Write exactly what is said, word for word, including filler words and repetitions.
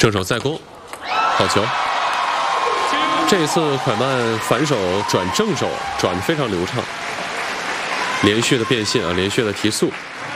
正手再攻，好球！这一次蒯曼反手转正手转得非常流畅，连续的变线啊，连续的提速。